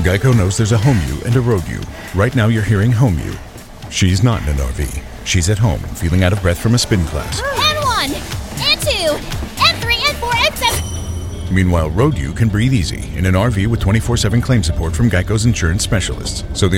Geico knows there's a home you and a road you. Right now you're hearing home you. She's not in an RV. She's at home, feeling out of breath from a spin class. And 1, and 2, and 3, and 4, and 7. Meanwhile, road you can breathe easy in an RV with 24/7 claim support from Geico's insurance specialists. So the